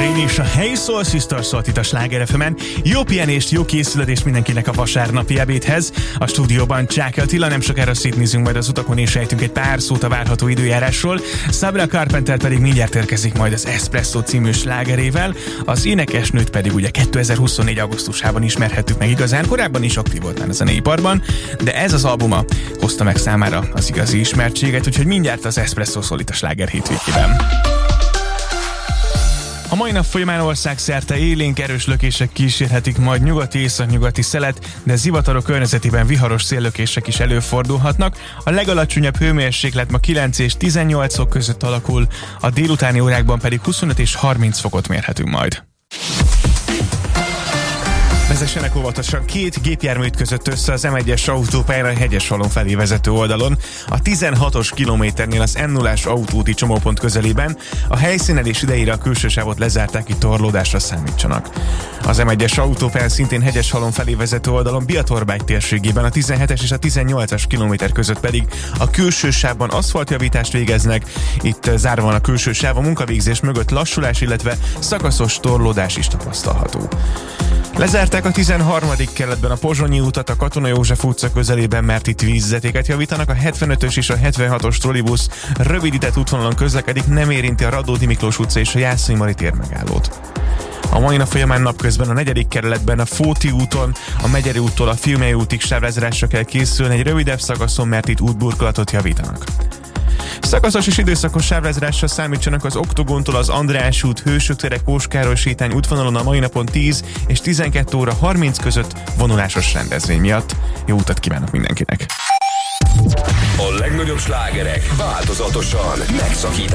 Rain és a Hey Soul Sister szólt itt a Sláger FM-en. Jó pihenést, jó készületést mindenkinek a vasárnapi ebédhez. A stúdióban Csáky Attila, nem sokára szétnézünk majd az utakon és ejtünk egy pár szót a várható időjárásról. Sabrina Carpenter pedig mindjárt érkezik majd az Espresso című slágerével. Az énekesnőt pedig ugye 2024. augusztusában ismerhettük meg igazán, korábban is aktív volt már a zeneiparban, de ez az albuma hozta meg számára az igazi ismertséget, úgyhogy mindjárt az Espresso szól itt a Sláger hétvégében. A mai nap folyamán országszerte élénk erős lökések kísérhetik majd nyugati-északnyugati szelet, de zivatarok környezetében viharos széllökések is előfordulhatnak. A legalacsonyabb hőmérséklet ma 9 és 18 fok között alakul, a délutáni órákban pedig 25 és 30 fokot mérhetünk majd. Vezessenek óvatosan, két gépjármű ütközött össze az M1-es autópályán a Hegyeshalom felé vezető oldalon, a 16-os kilométernél az M0-as autóúti csomópont közelében. A helyszínelés idejére a külső sávot lezárták, itt torlódásra számítsanak. Az M1-es autópályán szintén Hegyeshalom felé vezető oldalon Biatorbágy térségében a 17-es és a 18-as kilométer között pedig a külső sávban aszfaltjavítást végeznek. Itt zárva van a külső sáv, a munkavégzés mögött lassulás, illetve szakaszos torlódás is tapasztalható. Lezárták a 13. kerületben a Pozsonyi utat a Katona József utca közelében, mert itt vízvezetéket javítanak. A 75-ös és a 76-os trollibusz rövidített útvonalon közlekedik, nem érinti a Radnóti Miklós utca és a Jászai Mari tér megállót. A mai nap folyamán napközben a 4. kerületben a Fóti úton, a Megyeri úttól a Fiumei útig sávlezárásra kell készülni egy rövidebb szakaszon, mert itt útburkolatot javítanak. Szakaszos és időszakos sávlezárásra számítsanak az Oktogontól az András út, Hősök tere, Kóskároly sétány útvonalon a mai napon 10 és 12 óra 30 között vonulásos rendezvény miatt. Jó utat kívánok mindenkinek! A legnagyobb slágerek változatosan megszakítják